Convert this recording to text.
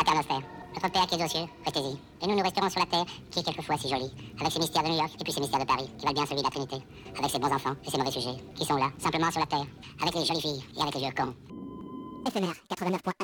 Pater Noster, notre Père qui es aux cieux, restez-y. Et nous, nous resterons sur la terre, qui est quelquefois si jolie, avec ses mystères de New York et puis ses mystères de Paris, qui valent bien celui de la Trinité, avec ses bons enfants et ses mauvais sujets, qui sont là, simplement sur la terre, avec les jolies filles et avec les vieux cons. FMR 89.1